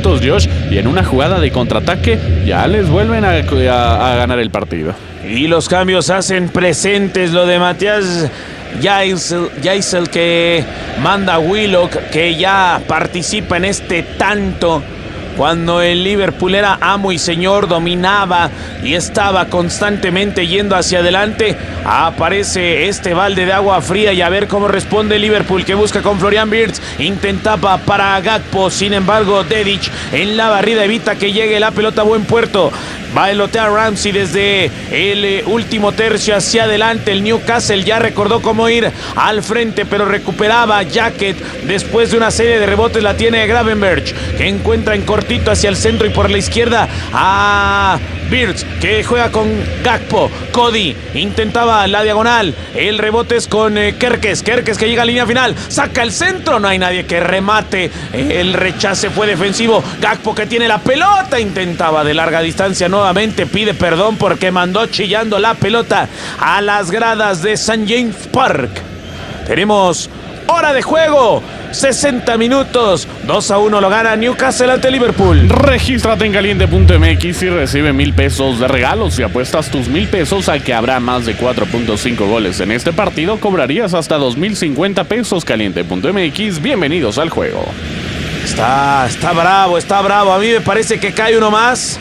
minutos, Josh, y en una jugada de contraataque ya les vuelven a ganar el partido. Y los cambios hacen presentes lo de Matías Jaisel, que manda a Willock, que ya participa en este tanto. Cuando el Liverpool era amo y señor, dominaba y estaba constantemente yendo hacia adelante, aparece este balde de agua fría y a ver cómo responde el Liverpool, que busca con Florian Wirtz, intentaba para Gakpo, sin embargo Dedic en la barrida evita que llegue la pelota a buen puerto. Bailotea Ramsey desde el último tercio hacia adelante. El Newcastle ya recordó cómo ir al frente, pero recuperaba Jacket después de una serie de rebotes. La tiene Gravenberch, que encuentra en cortito hacia el centro y por la izquierda a Wirtz, que juega con Gakpo. Cody intentaba la diagonal. El rebote es con Kerkez que llega a línea final. Saca el centro, no hay nadie que remate. El rechace fue defensivo. Gakpo, que tiene la pelota, intentaba de larga distancia. Nuevamente pide perdón porque mandó chillando la pelota a las gradas de St. James Park. Tenemos hora de juego. 60 minutos, 2-1 lo gana Newcastle ante Liverpool. Regístrate en caliente.mx y recibe 1,000 pesos de regalos. Si apuestas tus 1,000 pesos a que habrá más de 4.5 goles en este partido, cobrarías hasta 2,050 pesos. Caliente.mx, bienvenidos al juego. Está bravo. A mí me parece que cae uno más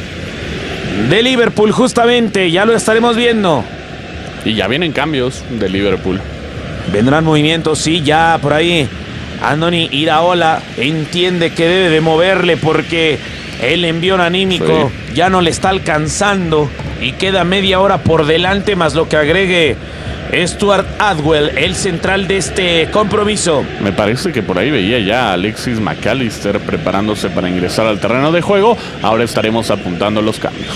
de Liverpool, justamente, ya lo estaremos viendo. Y ya vienen cambios de Liverpool. Vendrán movimientos, sí, ya por ahí. Andoni Iraola entiende que debe de moverle porque el envión anímico ya no le está alcanzando y queda media hora por delante, más lo que agregue Stuart Atwell, el central de este compromiso. Me parece que por ahí veía ya a Alexis McAllister preparándose para ingresar al terreno de juego. Ahora estaremos apuntando los cambios.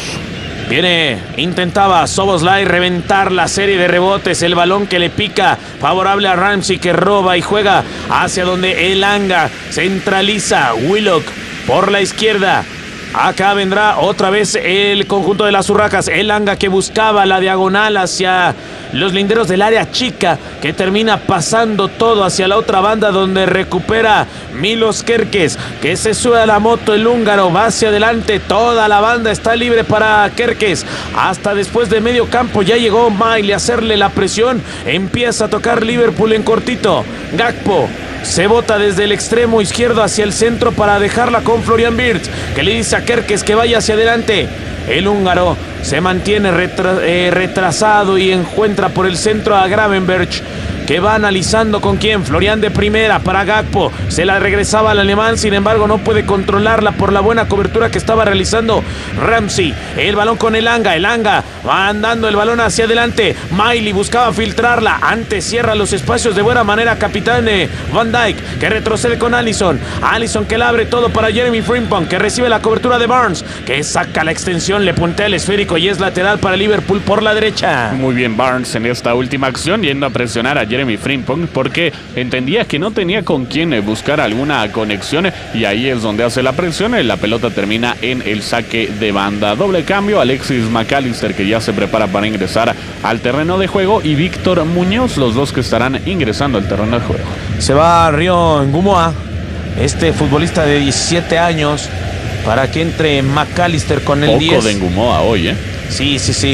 Intentaba Szoboszlai reventar la serie de rebotes, el balón que le pica, favorable a Ramsey, que roba y juega hacia donde Elanga centraliza. Willock por la izquierda. Acá vendrá otra vez el conjunto de las Urracas. Elanga, que buscaba la diagonal hacia los linderos del área chica, que termina pasando todo hacia la otra banda donde recupera Milos Kerkez, que se sube a la moto. El húngaro va hacia adelante, toda la banda está libre para Kerkez. Hasta después de medio campo ya llegó Miley a hacerle la presión. Empieza a tocar Liverpool en cortito. Gakpo se bota desde el extremo izquierdo hacia el centro para dejarla con Florian Wirtz, que le dice a Kerkez que vaya hacia adelante. El húngaro se mantiene retrasado y encuentra por el centro a Gravenberch, que va analizando con quién. Florian de primera para Gakpo, se la regresaba al alemán, sin embargo no puede controlarla por la buena cobertura que estaba realizando Ramsey. El balón con Elanga va andando el balón hacia adelante. Miley buscaba filtrarla, antes cierra los espacios de buena manera capitán Van Dijk, que retrocede con Alisson, que la abre todo para Jeremy Frimpong, que recibe la cobertura de Barnes, que saca la extensión, le puntea el esférico y es lateral para Liverpool por la derecha. Muy bien Barnes en esta última acción, yendo a presionar a Jeremy Frimpong porque entendía que no tenía con quién buscar alguna conexión, y ahí es donde hace la presión. La pelota termina en el saque de banda. Doble cambio, Alexis McAllister, que ya se prepara para ingresar al terreno de juego, y Víctor Muñoz, los dos que estarán ingresando al terreno de juego. Se va Rio Ngumoa, este futbolista de 17 años, para que entre McAllister con el 10. Poco de Ngumoa hoy, Sí.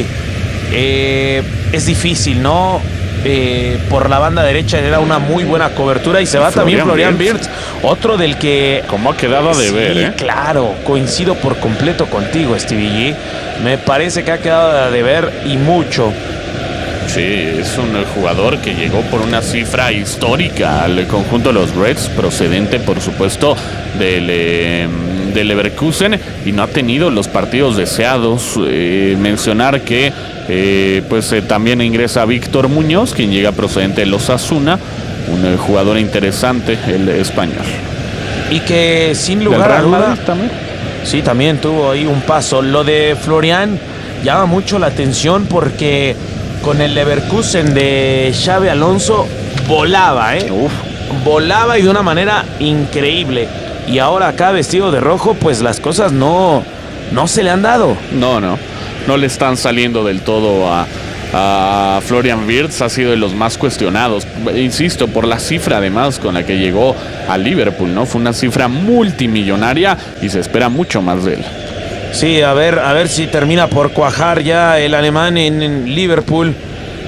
Es difícil, ¿no? Por la banda derecha era una muy buena cobertura y se va también Florian Wirtz, otro del que... ¿Cómo ha quedado a deber, Claro, coincido por completo contigo, Stevie G. Me parece que ha quedado a deber y mucho. Sí, es un jugador que llegó por una cifra histórica al conjunto de los Reds, procedente por supuesto del Leverkusen, y no ha tenido los partidos deseados. Mencionar que también ingresa Víctor Muñoz, quien llega procedente de los Osasuna, un jugador interesante, el español. Y que sin lugar a duda también. Sí, también tuvo ahí un paso. Lo de Florian llama mucho la atención porque con el Leverkusen de Xabi Alonso volaba, volaba y de una manera increíble. Y ahora acá vestido de rojo, pues las cosas no se le han dado. No le están saliendo del todo a a Florian Wirtz ha sido de los más cuestionados. Insisto, por la cifra además con la que llegó a Liverpool, ¿no? Fue una cifra multimillonaria y se espera mucho más de él. Sí, a ver si termina por cuajar ya el alemán en Liverpool.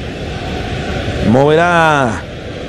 Moverá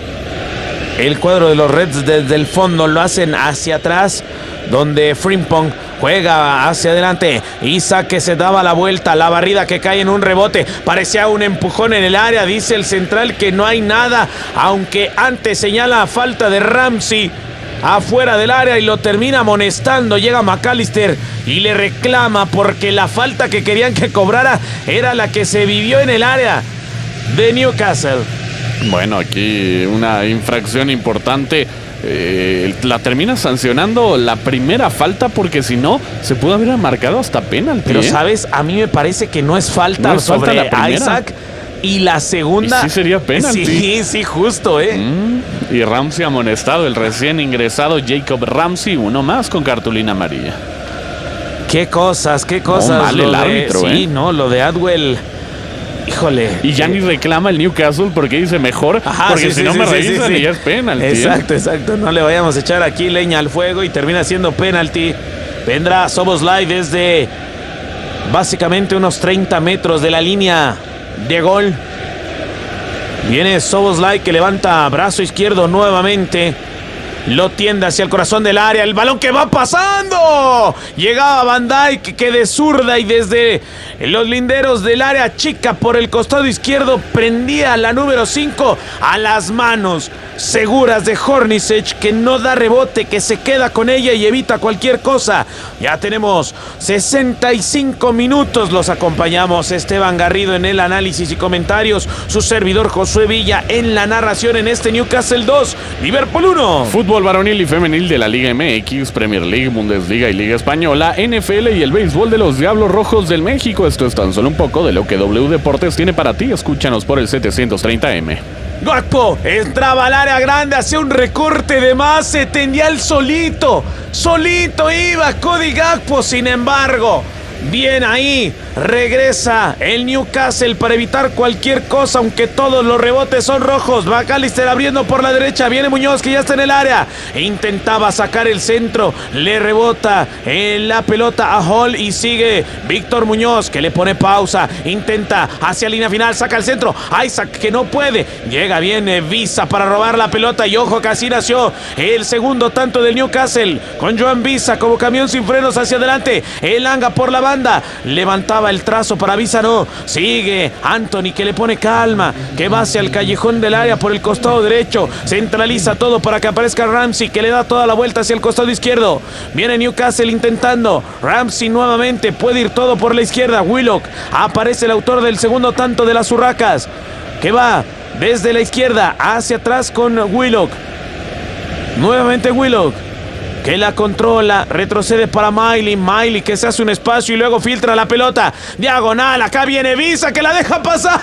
el cuadro de los Reds desde el fondo, lo hacen hacia atrás, donde Frimpong juega hacia adelante. Isak que se daba la vuelta, la barrida que cae en un rebote, parecía un empujón en el área, dice el central que no hay nada, aunque antes señala falta de Ramsey afuera del área y lo termina amonestando. Llega McAllister y le reclama porque la falta que querían que cobrara era la que se vivió en el área de Newcastle. Bueno, aquí una infracción importante. La termina sancionando la primera falta porque si no se pudo haber marcado hasta penalti. Pero sabes, a mí me parece que no es falta, no es sobre falta Isak. Y la segunda... ¿Y sí sería penalti? Sí, justo, Y Ramsey amonestado, el recién ingresado Jacob Ramsey, uno más con cartulina amarilla. Qué cosas. Mal el árbitro, Sí, no, lo de Adwell... Híjole. Y ya ni reclama el Newcastle porque dice mejor, porque si no me revisan y ya es penalti. Exacto. No le vayamos a echar aquí leña al fuego y termina siendo penalti. Vendrá Szoboszlai desde básicamente unos 30 metros de la línea de gol. Viene Szoboszlai que levanta brazo izquierdo nuevamente. Lo tiende hacia el corazón del área. El balón que va pasando. Llegaba Van Dijk que de zurda y desde los linderos del área chica por el costado izquierdo prendía la número 5 a las manos seguras de Hornacek, que no da rebote, que se queda con ella y evita cualquier cosa. Ya tenemos 65 minutos. Los acompañamos Esteban Garrido en el análisis y comentarios, su servidor Josué Villa en la narración en este Newcastle 2, Liverpool 1. Fútbol varonil y femenil de la Liga MX, Premier League, Bundesliga y Liga Española, NFL y el béisbol de los Diablos Rojos del México. Esto es tan solo un poco de lo que W Deportes tiene para ti. Escúchanos por el 730M. Gakpo entraba al área grande, hacía un recorte de más, se tendía el solito iba Cody Gakpo. Sin embargo, bien ahí, regresa el Newcastle para evitar cualquier cosa, aunque todos los rebotes son rojos. McAllister abriendo por la derecha, viene Muñoz que ya está en el área, intentaba sacar el centro, le rebota en la pelota a Hall y sigue Víctor Muñoz que le pone pausa, intenta hacia línea final, saca el centro, Isak que no puede, llega bien Visa para robar la pelota y ojo que así nació el segundo tanto del Newcastle, con Joan Visa como camión sin frenos hacia adelante. Elanga por la banda, levantaba el trazo para Visa, no, sigue Anthony que le pone calma, que va hacia el callejón del área por el costado derecho, centraliza todo para que aparezca Ramsey que le da toda la vuelta hacia el costado izquierdo. Viene Newcastle intentando, Ramsey nuevamente, puede ir todo por la izquierda. Willock, aparece el autor del segundo tanto de las Urracas, que va desde la izquierda hacia atrás con Willock. Nuevamente Willock que la controla, retrocede para Miley que se hace un espacio y luego filtra la pelota diagonal. Acá viene Visa que la deja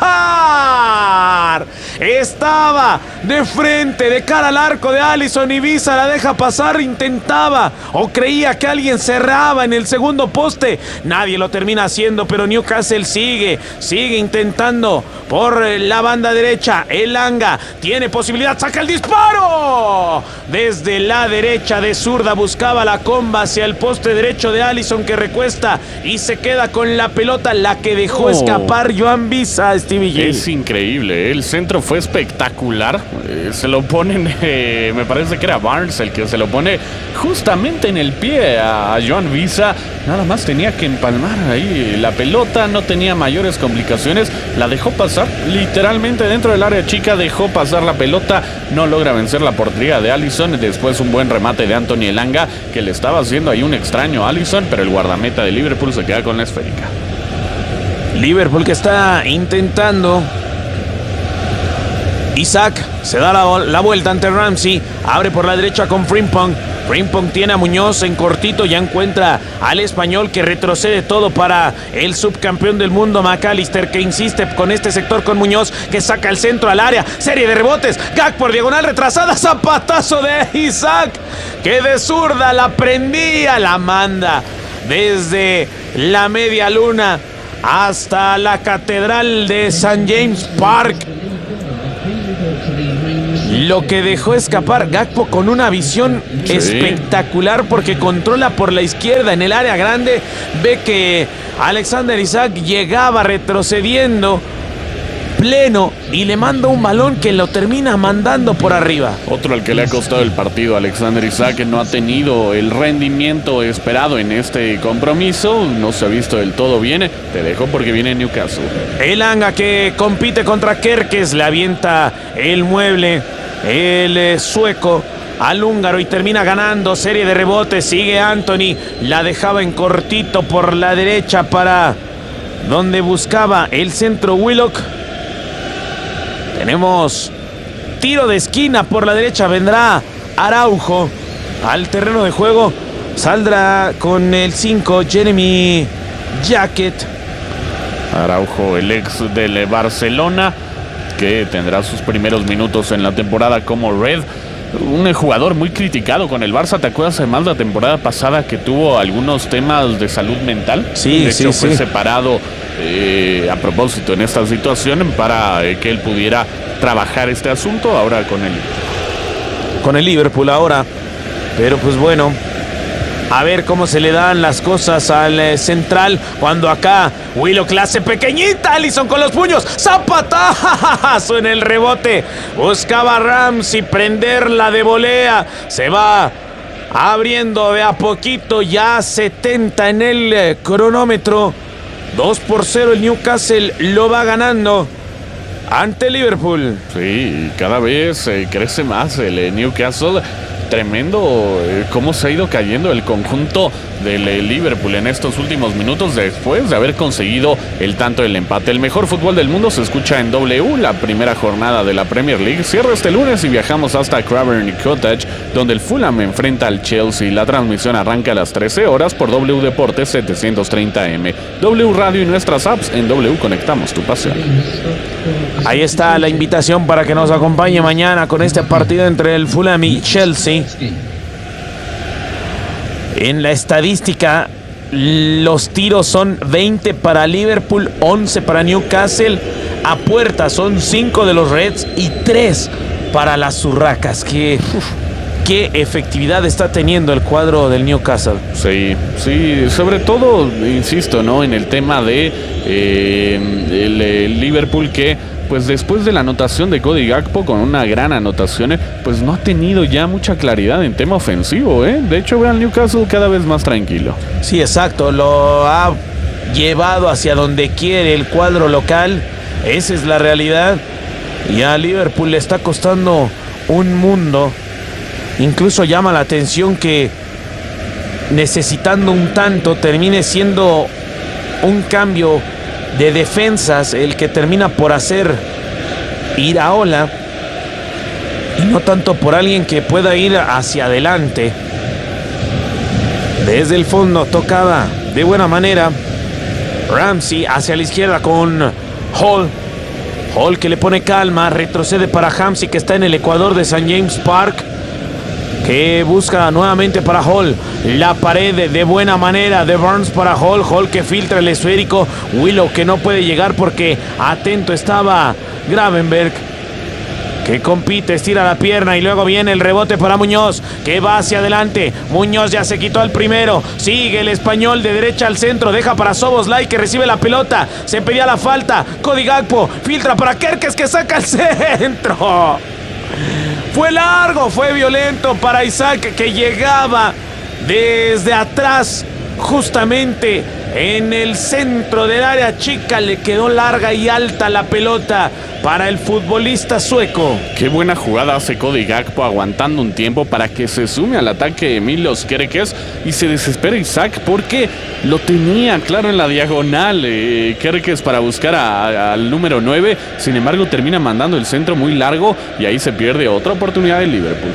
pasar. Estaba de frente, de cara al arco de Alisson y Visa la deja pasar. Intentaba o creía que alguien cerraba en el segundo poste. Nadie lo termina haciendo, pero Newcastle sigue intentando por la banda derecha. Elanga tiene posibilidad, saca el disparo desde la derecha de zurda. Buscaba la comba hacia el poste derecho de Alisson que recuesta y se queda con la pelota, la que dejó escapar Joan Visa, Stevie G. Es increíble, el centro fue espectacular. Se lo ponen, me parece que era Barnes el que se lo pone justamente en el pie a Joan Visa. Nada más tenía que empalmar ahí la pelota, no tenía mayores complicaciones. La dejó pasar, literalmente dentro del área chica dejó pasar la pelota. No logra vencer la portería de Alisson. Después un buen remate de Anthony Elanga que le estaba haciendo ahí un extraño a Alisson, pero el guardameta de Liverpool se queda con la esférica. Liverpool que está intentando. Isak se da la vuelta ante Ramsey, abre por la derecha con Frimpong. Frimpong tiene a Muñoz en cortito, ya encuentra al español que retrocede todo para el subcampeón del mundo McAllister, que insiste con este sector con Muñoz, que saca el centro al área, serie de rebotes, Gak por diagonal retrasada, zapatazo de Isak, que de zurda la prendía, la manda desde la media luna hasta la Catedral de St. James Park. Lo que dejó escapar Gakpo con una visión espectacular, porque controla por la izquierda en el área grande. Ve que Alexander Isak llegaba retrocediendo pleno y le manda un balón que lo termina mandando por arriba. Otro al que le ha costado el partido, Alexander Isak, no ha tenido el rendimiento esperado en este compromiso. No se ha visto del todo bien. Te dejo porque viene Newcastle. Elanga, que compite contra Kerkez, le avienta el mueble, el sueco, al húngaro, y termina ganando. Serie de rebotes, sigue Anthony, la dejaba en cortito por la derecha para donde buscaba el centro Willock. Tenemos tiro de esquina por la derecha, vendrá Araujo al terreno de juego, saldrá con el 5 Jeremy Jacket. Araujo, el ex del Barcelona, que tendrá sus primeros minutos en la temporada como Red. Un jugador muy criticado con el Barça. ¿Te acuerdas además la temporada pasada que tuvo algunos temas de salud mental? Sí, de hecho, sí. Fue separado a propósito en esta situación para que él pudiera trabajar este asunto ahora con el Liverpool ahora. Pero pues bueno, a ver cómo se le dan las cosas al central, cuando acá Willock la hace pequeñita. Alisson con los puños, zapatazo en el rebote. Buscaba Ramsey prenderla de volea. Se va abriendo de a poquito, ya 70 en el cronómetro. 2-0 el Newcastle lo va ganando ante Liverpool. Sí, cada vez crece más el Newcastle. Tremendo cómo se ha ido cayendo el conjunto del Liverpool en estos últimos minutos después de haber conseguido el tanto del empate. El mejor fútbol del mundo se escucha en W, la primera jornada de la Premier League. Cierra este lunes y viajamos hasta Craven Cottage, donde el Fulham enfrenta al Chelsea. La transmisión arranca a las 13 horas por W Deportes 730M, W Radio y nuestras apps. En W conectamos tu pasión. Ahí está la invitación para que nos acompañe mañana con este partido entre el Fulham y Chelsea. En la estadística, los tiros son 20 para Liverpool, 11 para Newcastle. A puerta son 5 de los Reds y 3 para las Urracas. Qué efectividad está teniendo el cuadro del Newcastle. Sí, sobre todo, insisto, ¿no? En el tema de el Liverpool, que pues después de la anotación de Cody Gakpo, con una gran anotación, pues no ha tenido ya mucha claridad en tema ofensivo, De hecho, vean Newcastle cada vez más tranquilo. Sí, exacto, lo ha llevado hacia donde quiere el cuadro local. Esa es la realidad. Y a Liverpool le está costando un mundo. Incluso llama la atención que necesitando un tanto termine siendo un cambio de defensas el que termina por hacer Iraola, y no tanto por alguien que pueda ir hacia adelante. Desde el fondo tocada de buena manera Ramsey hacia la izquierda con Hall, que le pone calma, retrocede para Ramsey, que está en el ecuador de St. James Park, que busca nuevamente para Hall. La pared de buena manera de Burns para Hall que filtra el esférico. Willow, que no puede llegar porque atento estaba Gravenberg, que compite, estira la pierna, y luego viene el rebote para Muñoz, que va hacia adelante. Muñoz ya se quitó al primero, sigue el español de derecha al centro, deja para Szoboszlai, que recibe la pelota, se pedía la falta. Cody Gakpo filtra para Kerkez, que saca el centro. Fue largo, fue violento para Isak, que llegaba desde atrás, justamente en el centro del área chica. Le quedó larga y alta la pelota para el futbolista sueco. Qué buena jugada hace Cody Gakpo, aguantando un tiempo para que se sume al ataque de Milos Kerkez, y se desespera Isak porque lo tenía claro en la diagonal Kerkez para buscar al número 9. Sin embargo, termina mandando el centro muy largo y ahí se pierde otra oportunidad de Liverpool.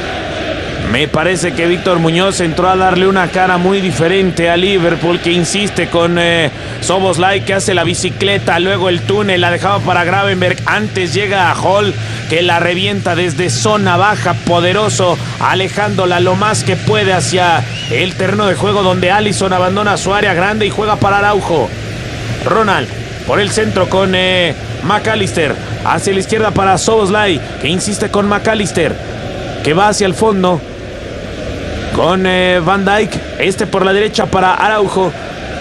Me parece que Víctor Muñoz entró a darle una cara muy diferente a Liverpool, que insiste con Szoboszlai, que hace la bicicleta, luego el túnel, la dejaba para Gravenberg. Antes llega a Hall, que la revienta desde zona baja, poderoso, alejándola lo más que puede hacia el terreno de juego, donde Alisson abandona su área grande y juega para Araujo. Ronald por el centro con McAllister. Hacia la izquierda para Szoboszlai, que insiste con McAllister, que va hacia el fondo con Van Dijk. Por la derecha para Araujo,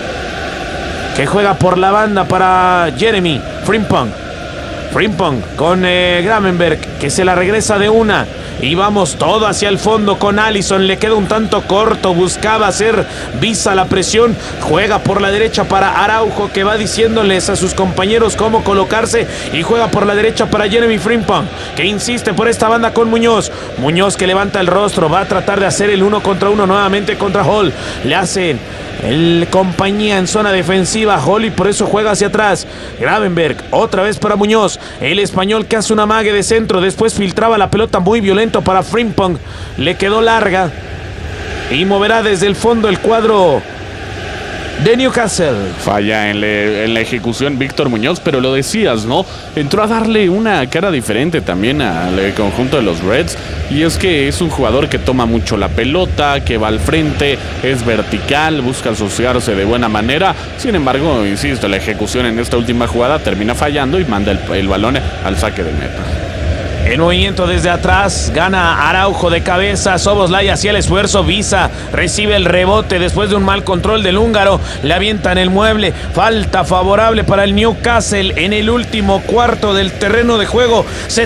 que juega por la banda para Jeremy Frimpong. Frimpong con Gravenberch, que se la regresa de una. Y vamos todo hacia el fondo con Alisson. Le queda un tanto corto. Buscaba hacer visa la presión. Juega por la derecha para Araujo, que va diciéndoles a sus compañeros cómo colocarse. Y juega por la derecha para Jeremy Frimpong, que insiste por esta banda con Muñoz. Muñoz, que levanta el rostro. Va a tratar de hacer el 1 contra 1 nuevamente contra Hall. Le hacen el compañía en zona defensiva Hall, y por eso juega hacia atrás. Gravenberch otra vez para Muñoz, el español, que hace un amague de centro. Después filtraba la pelota muy violento para Frimpong. Le quedó larga y moverá desde el fondo el cuadro de Newcastle. Falla en la ejecución Víctor Muñoz, pero lo decías, ¿no? Entró a darle una cara diferente también al conjunto de los Reds, y es que es un jugador que toma mucho la pelota, que va al frente, es vertical, busca asociarse de buena manera. Sin embargo, insisto, la ejecución en esta última jugada termina fallando y manda el balón al saque de meta. El movimiento desde atrás, gana Araujo de cabeza. Szoboszlai hacía el esfuerzo. Visa recibe el rebote después de un mal control del húngaro. Le avientan el mueble. Falta favorable para el Newcastle en el último cuarto del terreno de juego.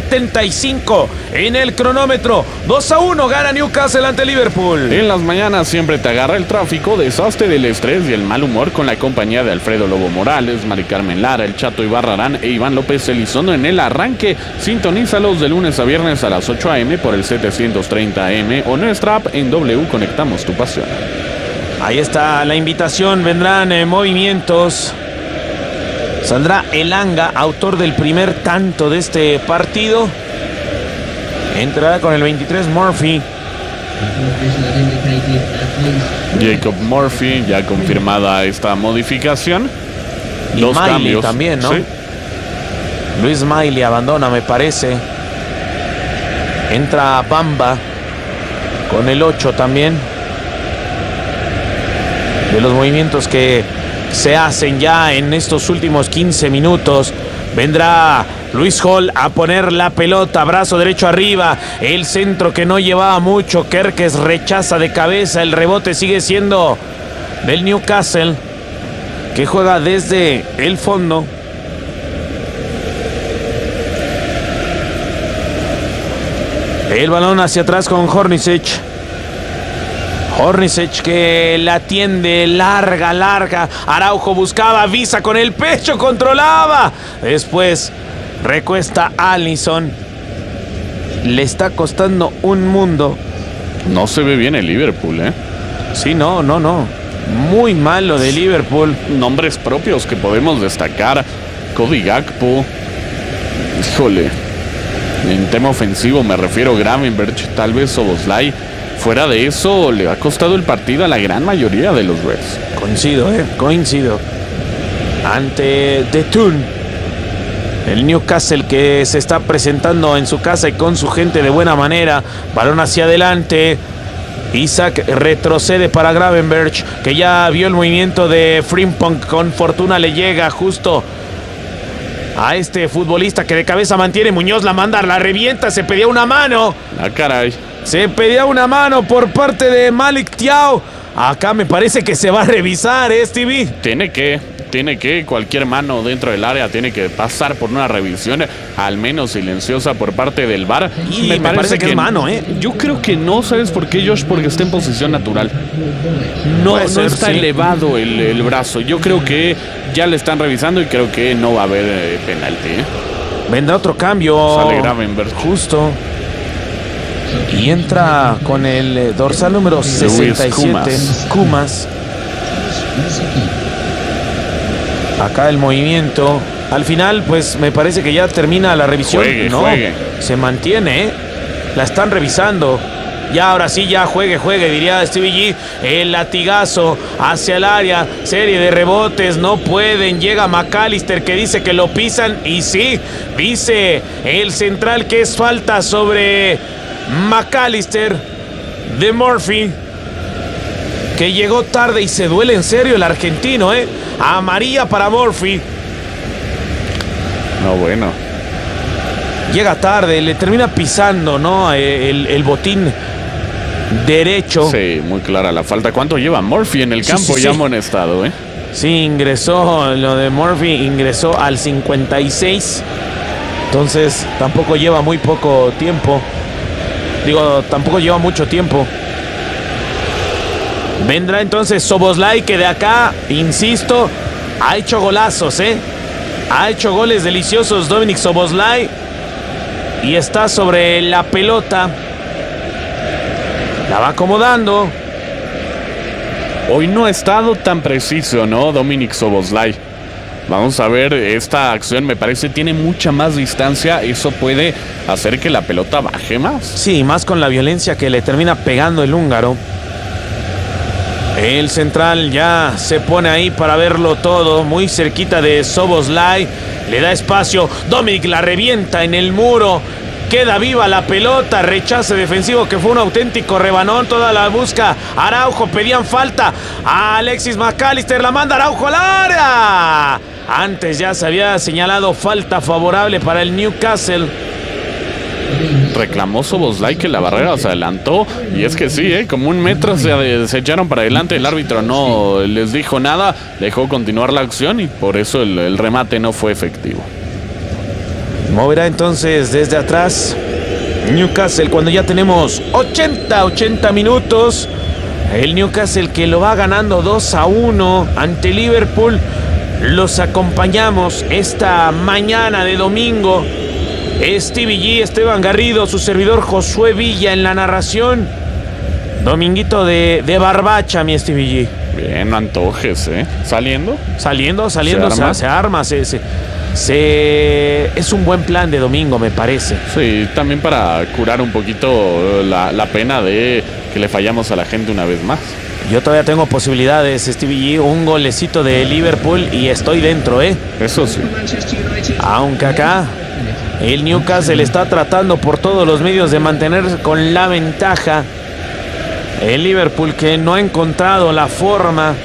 75 en el cronómetro. 2-1 gana Newcastle ante Liverpool. En las mañanas siempre te agarra el tráfico, desastre del estrés y el mal humor, con la compañía de Alfredo Lobo Morales, Mari Carmen Lara, el Chato Ibarrarán e Iván López Elizondo en el arranque. Sintonízalos de lunes a viernes a las 8 a.m. por el 730 AM o nuestra app en W. Conectamos tu pasión. Ahí está la invitación. Vendrán movimientos. Saldrá Elanga, autor del primer tanto de este partido. Entrará con el 23 Murphy. Jacob Murphy, ya confirmada esta modificación. Y Dos Miley cambios también, ¿no? Sí. Luis Miley abandona, me parece. Entra Bamba con el 8 también. De los movimientos que se hacen ya en estos últimos 15 minutos, vendrá Luis Hall a poner la pelota, brazo derecho arriba, el centro que no llevaba mucho. Kerkez rechaza de cabeza, el rebote sigue siendo del Newcastle, que juega desde el fondo. El balón hacia atrás con Hornacek. Hornacek, que la tiende larga. Araujo buscaba, Visa con el pecho, controlaba. Después recuesta Alisson. Le está costando un mundo. No se ve bien el Liverpool, ¿eh? Sí, no. Muy malo de Liverpool. Nombres propios que podemos destacar: Cody Gakpo. Híjole. En tema ofensivo me refiero a Gravenberch, tal vez Szoboszlai. Fuera de eso, le ha costado el partido a la gran mayoría de los Reds. Coincido. Ante The Toon, el Newcastle, que se está presentando en su casa y con su gente de buena manera. Balón hacia adelante. Isaac retrocede para Gravenberch, que ya vio el movimiento de Frimpong. Con fortuna le llega justo a este futbolista, que de cabeza mantiene. Muñoz la manda, la revienta. Se pedía una mano. Ah, caray. Se pedía una mano por parte de Malik Thiaw. Acá me parece que se va a revisar, Stevie. Tiene que, cualquier mano dentro del área tiene que pasar por una revisión, al menos silenciosa, por parte del VAR. Y me parece que es mano, ¿eh? Yo creo que no, ¿sabes por qué, Josh? Porque está en posición natural. No está elevado el brazo. Yo creo que ya le están revisando y creo que no va a haber penalti, ¿eh? Vendrá otro cambio. Sale Gravenberch. Justo. Y entra con el dorsal número 67, Kumas. Acá el movimiento. Al final, pues me parece que ya termina la revisión. Juegue. Se mantiene, ¿eh? La están revisando. Ya, ahora sí, ya juegue, diría Stevie G. El latigazo hacia el área. Serie de rebotes, no pueden. Llega McAllister, que dice que lo pisan. Y sí, dice el central que es falta sobre McAllister de Murphy. que llegó tarde y se duele en serio el argentino, Amarilla para Murphy. No, bueno. Llega tarde, le termina pisando, ¿no? El botín derecho. Sí, muy clara la falta. ¿Cuánto lleva Murphy en el campo? Ya amonestado, Sí, ingresó, lo de Murphy ingresó al 56. Entonces, tampoco lleva muy poco tiempo. Tampoco lleva mucho tiempo. Vendrá entonces Szoboszlai, que de acá, insisto, ha hecho golazos, Ha hecho goles deliciosos Dominik Szoboszlai. Y está sobre la pelota. La va acomodando. Hoy no ha estado tan preciso, ¿no? Dominik Szoboszlai. Vamos a ver, esta acción me parece tiene mucha más distancia. Eso puede hacer que la pelota baje más. Sí, más con la violencia que le termina pegando el húngaro. El central ya se pone ahí para verlo todo, muy cerquita de Szoboszlai. Le da espacio, Dominik la revienta en el muro. Queda viva la pelota, rechace defensivo que fue un auténtico rebanón, toda la busca Araujo, pedían falta a Alexis McAllister, la manda Araujo al área. Antes ya se había señalado falta favorable para el Newcastle. Reclamó Szoboszlai que la barrera se adelantó, y es que sí, como un metro se echaron para adelante. El árbitro no les dijo nada, dejó continuar la acción y por eso el remate no fue efectivo. Moverá entonces desde atrás Newcastle cuando ya tenemos 80 minutos. El Newcastle que lo va ganando 2-1 ante Liverpool. Los acompañamos esta mañana de domingo. Stevie G, Esteban Garrido, su servidor Josué Villa en la narración. Dominguito de barbacha, mi Stevie G. Bien, no antojes, ¿Saliendo? Saliendo, se arma, es un buen plan de domingo, me parece. Sí, también para curar un poquito la pena de que le fallamos a la gente una vez más. Yo todavía tengo posibilidades, Stevie G, un golecito de Liverpool y estoy dentro, Eso sí. Aunque acá el Newcastle está tratando por todos los medios de mantenerse con la ventaja. El Liverpool que no ha encontrado la forma.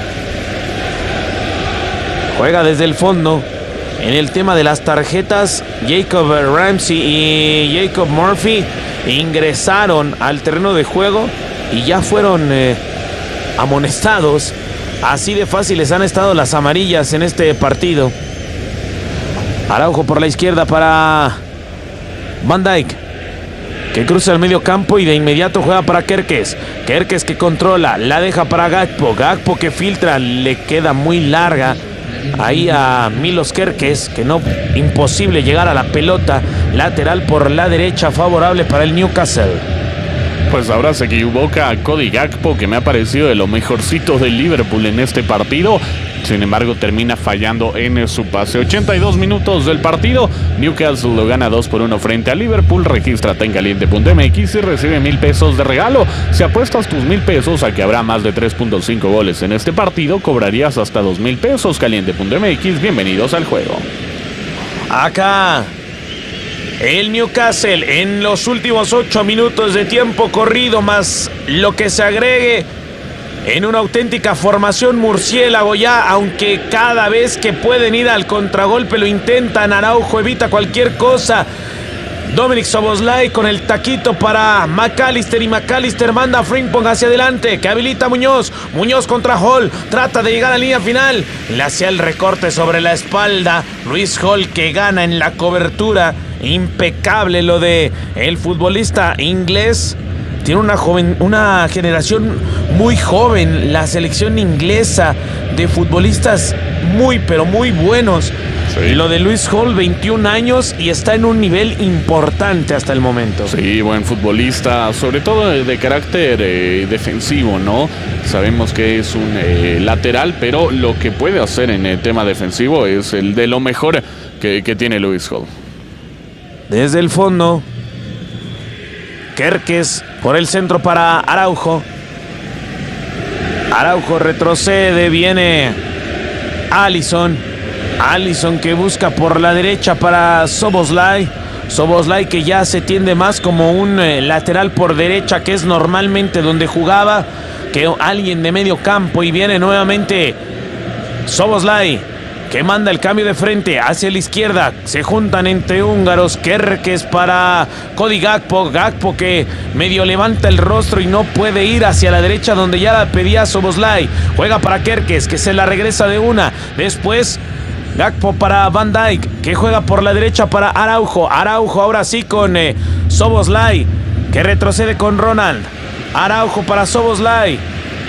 Juega desde el fondo. En el tema de las tarjetas, Jacob Ramsey y Jacob Murphy ingresaron al terreno de juego y ya fueron amonestados. Así de fáciles han estado las amarillas en este partido. Araujo por la izquierda para Van Dijk, que cruza el medio campo y de inmediato juega para Kerkez. Kerkez que controla, la deja para Gakpo. Gakpo que filtra, le queda muy larga ahí a Milos Kerkez, que no, imposible llegar a la pelota. Lateral por la derecha, favorable para el Newcastle. Pues ahora se equivoca Cody Gakpo, que me ha parecido de lo mejorcito del Liverpool en este partido. Sin embargo, termina fallando en su pase. 82 minutos del partido. Newcastle lo gana 2-1 frente a Liverpool. Regístrate en caliente.mx y recibe 1,000 pesos de regalo. Si apuestas tus 1,000 pesos a que habrá más de 3.5 goles en este partido, cobrarías hasta 2,000 pesos. Caliente.mx, bienvenidos al juego. Acá el Newcastle en los últimos 8 minutos de tiempo corrido, más lo que se agregue en una auténtica formación murciélago ya, aunque cada vez que pueden ir al contragolpe lo intentan. Araujo evita cualquier cosa. Dominik Szoboszlai con el taquito para McAllister y McAllister manda a Frimpong hacia adelante, que habilita a Muñoz. Muñoz contra Hall, trata de llegar a la línea final. Le hacía el recorte sobre la espalda. Luis Hall que gana en la cobertura. Impecable lo de el futbolista inglés. Tiene una generación muy joven, la selección inglesa, de futbolistas muy, pero muy buenos. Sí. Lo de Luis Hall, 21 años y está en un nivel importante hasta el momento. Sí, buen futbolista, sobre todo de carácter defensivo, ¿no? Sabemos que es un lateral, pero lo que puede hacer en el tema defensivo es el de lo mejor que tiene Luis Hall. Desde el fondo, Kerkez por el centro para Araujo. Araujo retrocede, viene Alisson. Alisson que busca por la derecha para Szoboszlai. Szoboszlai que ya se tiende más como un lateral por derecha, que es normalmente donde jugaba. que alguien de medio campo y viene nuevamente Szoboszlai, que manda el cambio de frente hacia la izquierda. Se juntan entre húngaros. Kerkez para Cody Gakpo. Gakpo que medio levanta el rostro y no puede ir hacia la derecha donde ya la pedía Szoboszlai. Juega para Kerkez, que se la regresa de una. Después Gakpo para Van Dijk, que juega por la derecha para Araujo. Araujo ahora sí con Szoboszlai, que retrocede con Ronald. Araujo para Szoboszlai.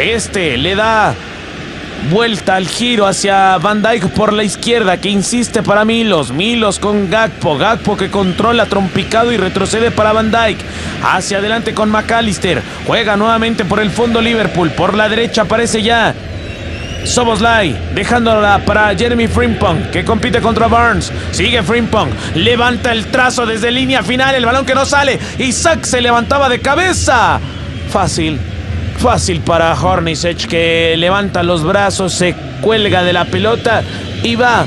Le da vuelta al giro hacia Van Dijk por la izquierda, que insiste para Milos. Milos con Gakpo. Gakpo que controla trompicado y retrocede para Van Dijk. Hacia adelante con McAllister. Juega nuevamente por el fondo Liverpool. Por la derecha aparece ya Szoboszlai, dejándola para Jeremy Frimpong, que compite contra Barnes. Sigue Frimpong, levanta el trazo desde línea final, el balón que no sale. Isak se levantaba de cabeza. Fácil para Hornacek, que levanta los brazos, se cuelga de la pelota y va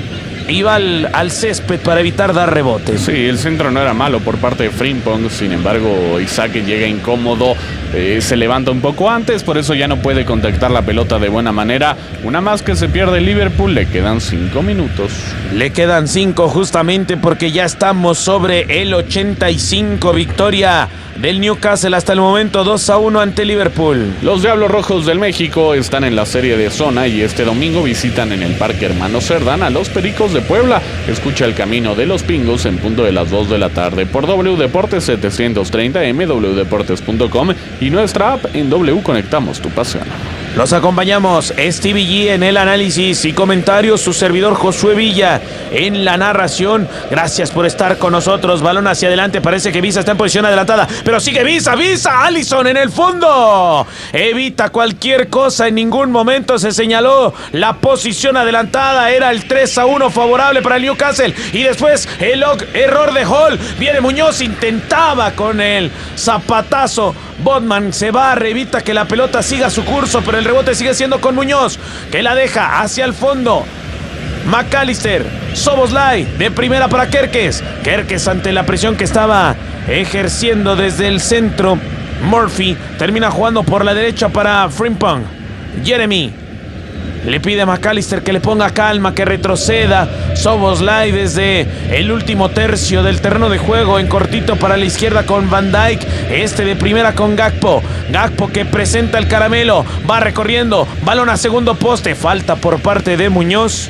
al césped para evitar dar rebote. Sí, el centro no era malo por parte de Frimpong. Sin embargo, Isak llega incómodo, se levanta un poco antes, por eso ya no puede contactar la pelota de buena manera. Una más que se pierde el Liverpool. Le quedan 5 minutos. Le quedan 5 justamente porque ya estamos sobre el 85. Victoria del Newcastle hasta el momento 2-1 ante Liverpool. Los Diablos Rojos del México están en la serie de zona y este domingo visitan en el Parque Hermano Cerdán a los Pericos de Puebla. Escucha El Camino de los Pingos en punto de las 2 de la tarde por W Deportes 730M, wdeportes.com y nuestra app en W Conectamos tu pasión. Los acompañamos Stevie G en el análisis y comentarios, su servidor Josué Villa en la narración. Gracias por estar con nosotros. Balón hacia adelante, parece que Visa está en posición adelantada, pero sigue Visa, Alisson en el fondo. Evita cualquier cosa, en ningún momento se señaló la posición adelantada. Era el 3-1 favorable para el Newcastle. Y después el error de Hall. Viene Muñoz, intentaba con el zapatazo. Botman se barre, evita que la pelota siga su curso, pero el rebote sigue siendo con Muñoz, que la deja hacia el fondo. McAllister, Szoboszlai, de primera para Kerkez. Kerkez ante la presión que estaba ejerciendo desde el centro. Murphy termina jugando por la derecha para Frimpong. Jeremy le pide a McAllister que le ponga calma, que retroceda. Szoboszlai desde el último tercio del terreno de juego, en cortito para la izquierda con Van Dijk. De primera con Gakpo. Gakpo que presenta el caramelo, va recorriendo, balón a segundo poste, falta por parte de Muñoz.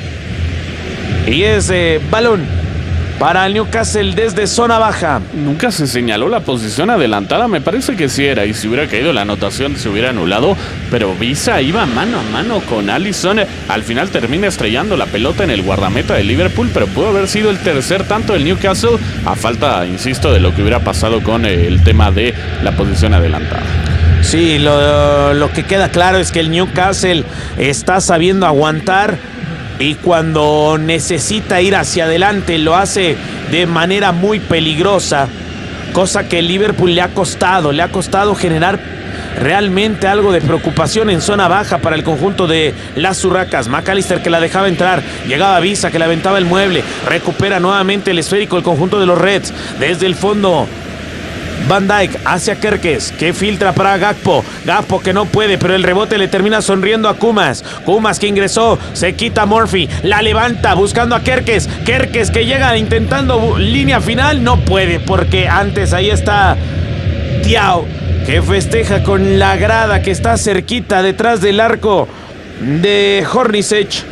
Y es balón para el Newcastle desde zona baja. Nunca se señaló la posición adelantada, me parece que sí era, y si hubiera caído la anotación se hubiera anulado, pero Visa iba mano a mano con Alisson. Al final termina estrellando la pelota en el guardameta de Liverpool, pero pudo haber sido el tercer tanto del Newcastle, a falta, insisto, de lo que hubiera pasado con el tema de la posición adelantada. Sí, lo que queda claro es que el Newcastle está sabiendo aguantar, y cuando necesita ir hacia adelante lo hace de manera muy peligrosa, cosa que el Liverpool le ha costado generar realmente algo de preocupación en zona baja para el conjunto de las Urracas. McAllister que la dejaba entrar, llegaba Visa que le aventaba el mueble, recupera nuevamente el esférico el conjunto de los Reds, desde el fondo Van Dijk hacia Kerkez, que filtra para Gakpo. Gakpo que no puede, pero el rebote le termina sonriendo a Kumas. Kumas que ingresó, se quita Murphy, la levanta buscando a Kerkez. Kerkez que llega intentando línea final, no puede, porque antes ahí está Thiaw, que festeja con la grada que está cerquita detrás del arco de Hornacek,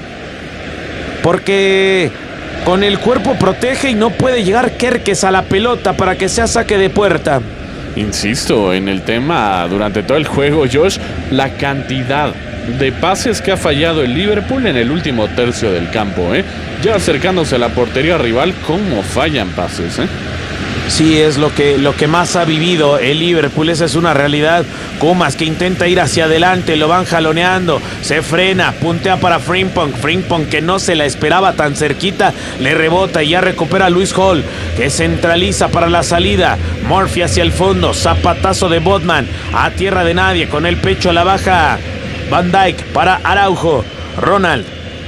porque con el cuerpo protege y no puede llegar Kerkez a la pelota para que sea saque de puerta. Insisto en el tema durante todo el juego, Josh, la cantidad de pases que ha fallado el Liverpool en el último tercio del campo, ya acercándose a la portería rival, cómo fallan pases, Sí, es lo que más ha vivido el Liverpool, esa es una realidad. Kumas que intenta ir hacia adelante, lo van jaloneando, se frena, puntea para Frimpong que no se la esperaba tan cerquita, le rebota y ya recupera a Luis Hall, que centraliza para la salida. Murphy hacia el fondo, zapatazo de Botman, a tierra de nadie, con el pecho a la baja Van Dijk para Araujo. Ronald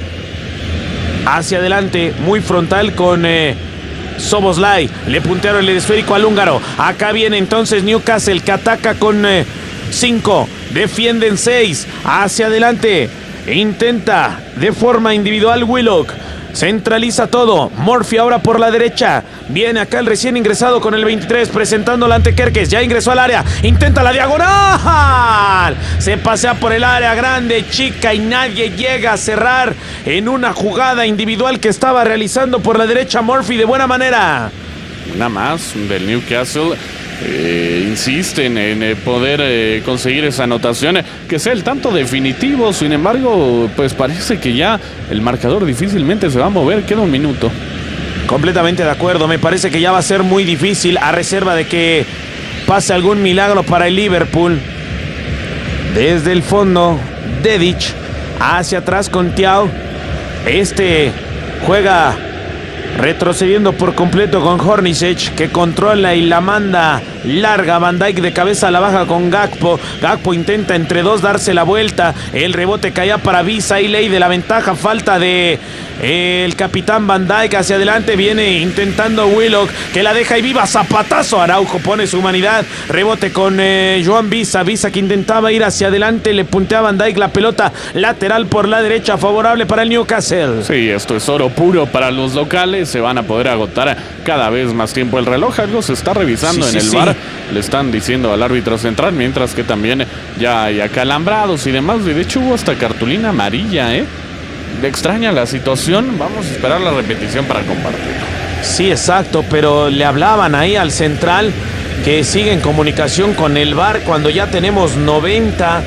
hacia adelante, muy frontal con Szoboszlai, le puntearon el esférico al húngaro. Acá viene entonces Newcastle, que ataca con 5, defienden 6, hacia adelante. Intenta de forma individual Willock. Centraliza todo. Murphy ahora por la derecha. Viene acá el recién ingresado con el 23, presentándola ante Kerkez. Ya ingresó al área. Intenta la diagonal. Se pasea por el área grande, chica, y nadie llega a cerrar en una jugada individual que estaba realizando por la derecha Murphy de buena manera. Una más del Newcastle. Insisten en poder conseguir esa anotación que sea el tanto definitivo. Sin embargo, pues parece que ya el marcador difícilmente se va a mover. Queda un minuto. Completamente de acuerdo. Me parece que ya va a ser muy difícil, a reserva de que pase algún milagro para el Liverpool. Desde el fondo, Dedic hacia atrás con Thiaw. Juega retrocediendo por completo con Hornacek, que controla y la manda larga. Van Dijk de cabeza a la baja con Gakpo. Gakpo intenta entre dos darse la vuelta. El rebote caía para Visa y ley de la ventaja. Falta de el capitán Van Dijk. Hacia adelante viene intentando Willock, que la deja y viva. Zapatazo. Araujo pone su humanidad. Rebote con Joan Visa. Visa que intentaba ir hacia adelante. Le puntea a Van Dijk la pelota lateral por la derecha. Favorable para el Newcastle. Sí, esto es oro puro para los locales. Se van a poder agotar cada vez más tiempo el reloj. Algo se está revisando en el VAR. Le están diciendo al árbitro central, mientras que también ya hay acalambrados y demás. De hecho, hubo hasta cartulina amarilla, Le extraña la situación. Vamos a esperar la repetición para compartirlo. Sí, exacto, pero le hablaban ahí al central que sigue en comunicación con el VAR cuando ya tenemos 90.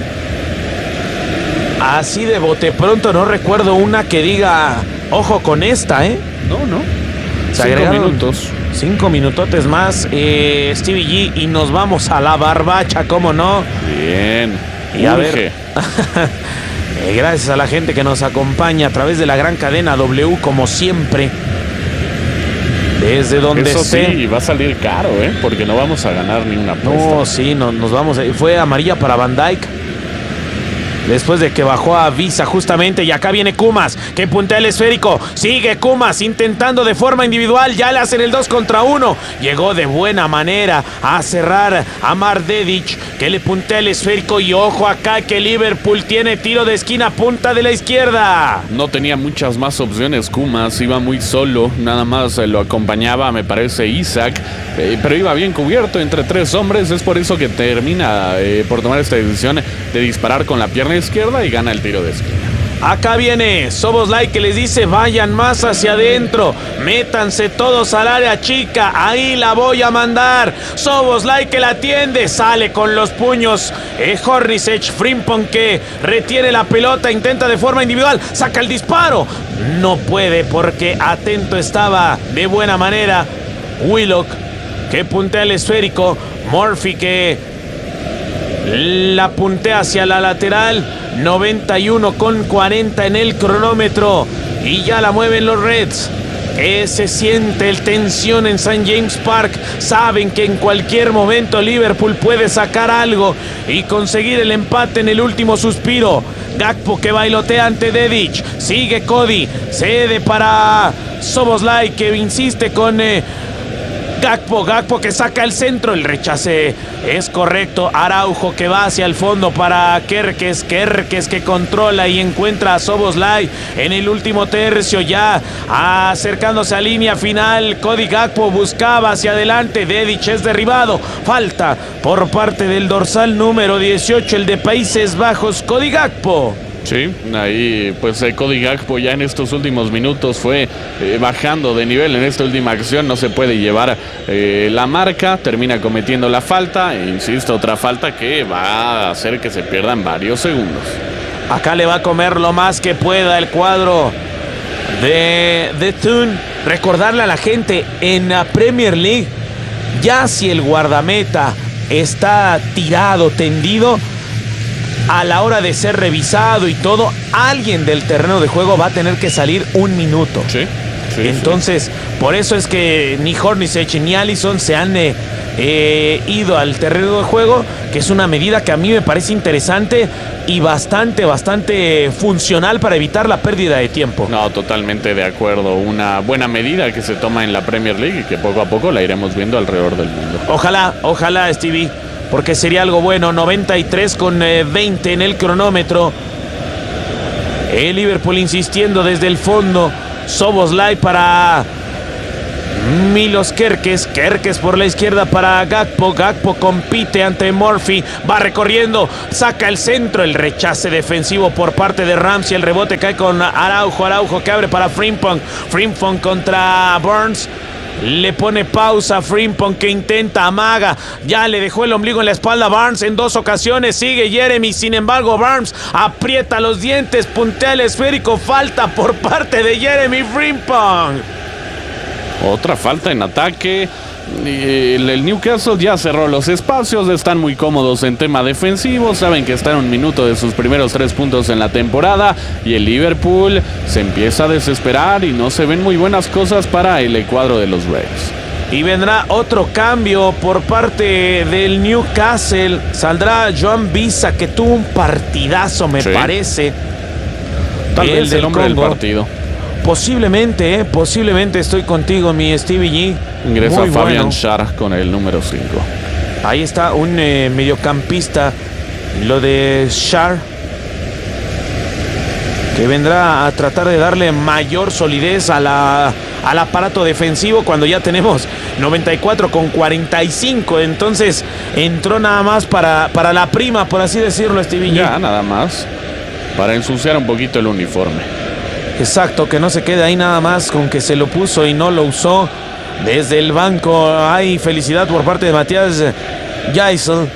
Así de bote pronto no recuerdo una que diga, ojo con esta, No. 5 minutos. 5 minutotes más, Stevie G, y nos vamos a la barbacha, ¿cómo no? Bien. Y a ver, gracias a la gente que nos acompaña a través de la gran cadena W, como siempre. Desde donde eso esté. Sí, va a salir caro, porque no vamos a ganar ni una apuesta. No, sí, nos vamos. Fue amarilla para Van Dijk. Después de que bajó a Visa justamente. Y acá viene Kumas, que puntea el esférico. Sigue Kumas intentando de forma individual. Ya le hacen el 2 contra 1. Llegó de buena manera a cerrar a Mar Dedic, que le puntea el esférico. Y ojo acá que Liverpool tiene tiro de esquina, punta de la izquierda. No tenía muchas más opciones Kumas. Iba muy solo. Nada más lo acompañaba, me parece, Isaac. Pero iba bien cubierto entre 3 hombres. Es por eso que termina por tomar esta decisión de disparar con la pierna izquierda y gana el tiro de esquina. Acá viene Szoboszlai, que les dice vayan más hacia adentro, métanse todos al área chica, ahí la voy a mandar. Szoboszlai que la atiende, sale con los puños. Hornacek, Frimpong que retiene la pelota, intenta de forma individual, saca el disparo. No puede porque atento estaba de buena manera Willock, que puntea el esférico. Murphy que la puntea hacia la lateral. 91,40 en el cronómetro. Y ya la mueven los Reds. Se siente el tensión en St. James Park. Saben que en cualquier momento Liverpool puede sacar algo y conseguir el empate en el último suspiro. Gakpo que bailotea ante Dedic. Sigue Cody. Cede para Szoboszlai, que insiste con Gakpo que saca el centro, el rechace es correcto. Araujo que va hacia el fondo para Kerkez que controla y encuentra a Szoboszlai en el último tercio, ya acercándose a línea final. Cody Gakpo buscaba hacia adelante, Dedic es derribado, falta por parte del dorsal número 18, el de Países Bajos, Cody Gakpo. Sí, ahí pues Cody Gakpo ya en estos últimos minutos fue bajando de nivel en esta última acción. No se puede llevar la marca, termina cometiendo la falta. Insisto, otra falta que va a hacer que se pierdan varios segundos. Acá le va a comer lo más que pueda el cuadro de Thun. Recordarle a la gente, en la Premier League, ya si el guardameta está tirado, tendido, a la hora de ser revisado y todo, alguien del terreno de juego va a tener que salir un minuto. Sí. Entonces, por eso es que ni Hornacek ni Alisson se han ido al terreno de juego, que es una medida que a mí me parece interesante y bastante funcional para evitar la pérdida de tiempo. No, totalmente de acuerdo. Una buena medida que se toma en la Premier League y que poco a poco la iremos viendo alrededor del mundo. Ojalá, Stevie. porque sería algo bueno. 93 con 20 en el cronómetro. El Liverpool insistiendo desde el fondo. Szoboszlai para Milos Kerkez. Kerkez por la izquierda para Gakpo. Gakpo compite ante Murphy. Va recorriendo. Saca el centro. El rechace defensivo por parte de Ramsey. El rebote cae con Araujo. Araujo que abre para Frimpong. Frimpong contra Burns. Le pone pausa a Frimpong que intenta, amaga. Ya le dejó el ombligo en la espalda a Barnes en 2 ocasiones. Sigue Jeremy. Sin embargo, Barnes aprieta los dientes. Puntea el esférico. Falta por parte de Jeremy Frimpong. Otra falta en ataque. El Newcastle ya cerró los espacios, están muy cómodos en tema defensivo, saben que están a un minuto de sus primeros 3 puntos en la temporada y el Liverpool se empieza a desesperar y no se ven muy buenas cosas para el cuadro de los Reds. Y vendrá otro cambio por parte del Newcastle. Saldrá Joan Visa, que tuvo un partidazo, me parece. Tal vez el hombre del partido. Posiblemente estoy contigo, mi Stevie G. Ingresa muy Fabian Schär con el número 5. Ahí está un mediocampista, lo de Schär, que vendrá a tratar de darle mayor solidez al aparato defensivo cuando ya tenemos 94 con 45. Entonces entró nada más para la prima, por así decirlo, Stevie G. Ya, nada más. Para ensuciar un poquito el uniforme. Exacto, que no se quede ahí nada más con que se lo puso y no lo usó. Desde el banco hay felicidad por parte de Matías Jaisel,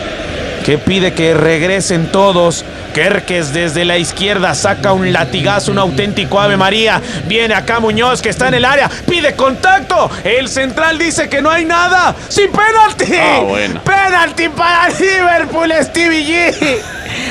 que pide que regresen todos. Kerkez desde la izquierda saca un latigazo, un auténtico Ave María. Viene acá Muñoz, que está en el área, pide contacto. El central dice que no hay nada. ¡Sí, penalti! Bueno. ¡Penalti para Liverpool, Stevie G!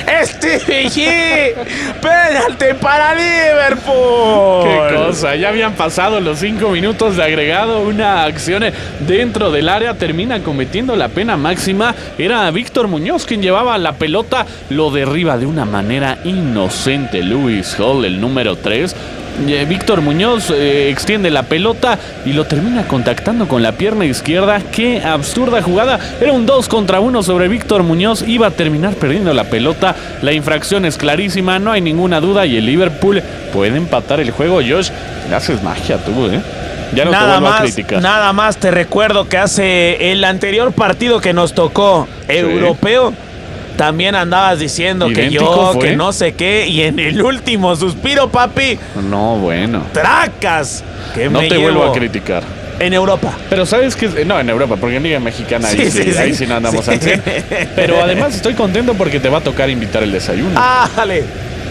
Stevie G, penalti para Liverpool. Qué cosa, ya habían pasado los 5 minutos de agregado. Una acción dentro del área termina cometiendo la pena máxima. Era Víctor Muñoz quien llevaba la pelota, lo derriba de una manera inocente Lewis Hall, el número 3. Víctor Muñoz extiende la pelota y lo termina contactando con la pierna izquierda. Qué absurda jugada. Era un 2 contra 1 sobre Víctor Muñoz. Iba a terminar perdiendo la pelota. La infracción es clarísima, no hay ninguna duda. Y el Liverpool puede empatar el juego. Josh, haces magia tú, ¿eh? Ya no te vuelvo a criticar. Nada más te recuerdo que hace el anterior partido que nos tocó, europeo, también andabas diciendo que no sé qué, y en el último suspiro, papi. No, bueno. Tracas. Que no te vuelvo a criticar. En Europa. Pero ¿sabes qué? No, en Europa, porque en Liga Mexicana ahí sí no andamos al 100. Pero además estoy contento porque te va a tocar invitar el desayuno. Ah, dale.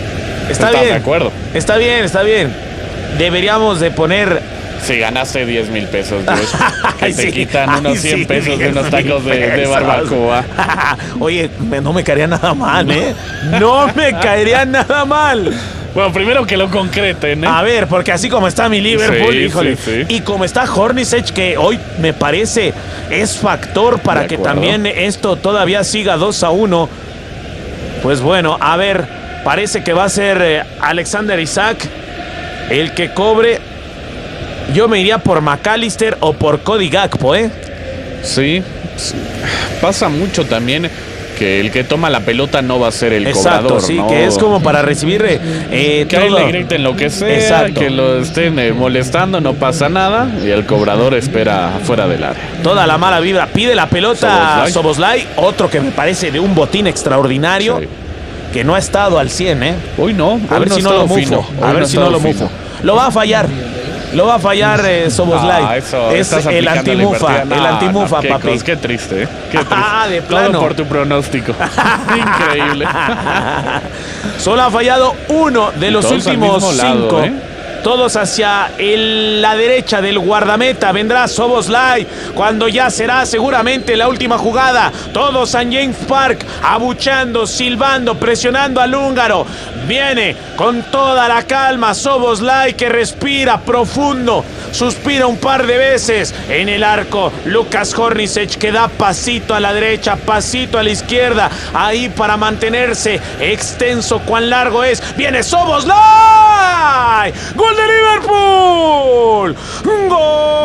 Está bien. De acuerdo. Está bien. Deberíamos de poner... Si ganaste 10,000 pesos, que te quitan unos 100 pesos de unos tacos de barbacoa. Oye, no me caería nada mal, ¿eh? No me caería nada mal. Bueno, primero que lo concreten, ¿eh? A ver, porque así como está mi Liverpool, híjole. Y como está Hornacek, que hoy me parece es factor para que también esto todavía siga 2-1. Pues bueno, a ver, parece que va a ser Alexander Isak el que cobre. Yo me iría por McAllister o por Cody Gakpo, ¿eh? Sí. Pasa mucho también que el que toma la pelota no va a ser el cobrador, sí, ¿no? Que es como para recibir que todo. Ahí le griten lo que sea, exacto, que lo estén molestando, no pasa nada, y el cobrador espera fuera del área. Toda la mala vibra. Pide la pelota a Szoboszlai, otro que me parece de un botín extraordinario, que no ha estado al 100, ¿eh? Hoy no. A ver si no lo mufo. A ver si no lo mufo. Lo va a fallar. Lo va a fallar Szoboszlai. Es el antimufa. El antimufa, papi. Qué triste, ¿eh? Qué triste. De plano. Todo por tu pronóstico. Increíble. Solo ha fallado uno de los últimos 5. Todos hacia la derecha del guardameta. Vendrá Szoboszlai cuando ya será seguramente la última jugada. Todos a James Park, abuchando, silbando, presionando al húngaro. Viene con toda la calma Szoboszlai, que respira profundo. Suspira un par de veces en el arco. Lukas Hornacek, que da pasito a la derecha, pasito a la izquierda. Ahí para mantenerse extenso. ¿Cuán largo es? Viene Szoboszlai. ¡Gol de Liverpool! ¡Gol!